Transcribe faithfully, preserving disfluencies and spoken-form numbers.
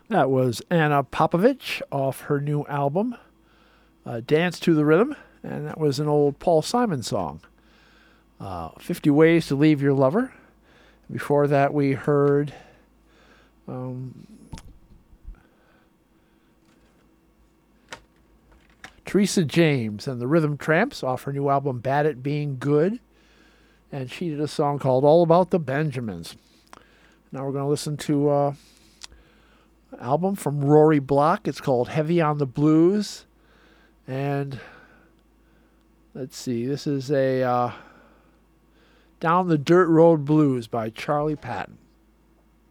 That was Anna Popovich off her new album, uh, Dance to the Rhythm, and that was an old Paul Simon song, uh, fifty Ways to Leave Your Lover. Before that, we heard um, Teresa James and the Rhythm Tramps off her new album, Bad at Being Good, and she did a song called All About the Benjamins. Now we're going to listen to uh, an album from Rory Block. It's called Heavy on the Blues, and let's see, this is a uh, Down the Dirt Road Blues by Charlie Patton.